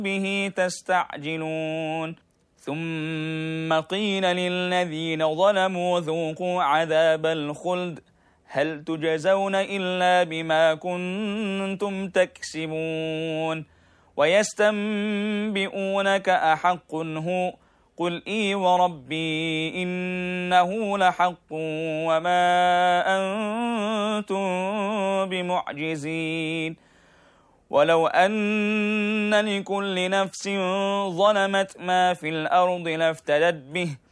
به تستعجلون ثم قيل للذين ظلموا ذوقوا عذاب الخلد هل تجزون إلا بما كنتم تكسبون ويستنبئونك أحق هو قل إي وربي إنه لحق وما أنتم بمعجزين ولو أن لكل نفس ظلمت ما في الأرض لافتدت به